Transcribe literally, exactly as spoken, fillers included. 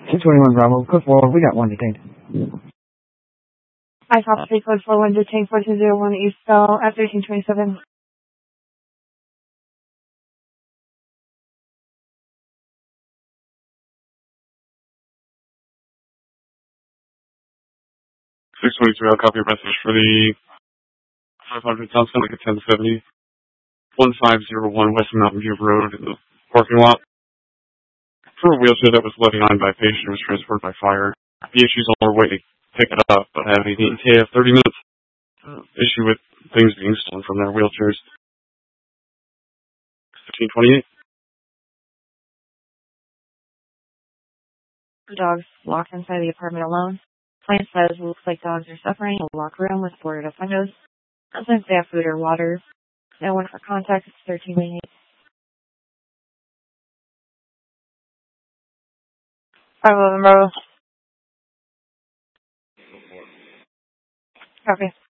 two twenty-one Bravo, code four, we got one detained. I copy code four one detained four two zero one East Bell at thirteen twenty-seven. six twenty-three, I'll copy your message for the five hundred South Seneca ten seventy, one five zero one West Mountain View Road in the parking lot. For a wheelchair that was left behind by a patient was transported by fire. The issue's on our way to pick it up, but having an E T A of thirty minutes. Uh, issue with things being stolen from their wheelchairs. fifteen twenty-eight. Dogs locked inside the apartment alone. Plant says looks like dogs are suffering in a locked room with boarded up windows. Sometimes they have food or water. No one for contact. It's thirteen eight. five eleven Bravo. Copy.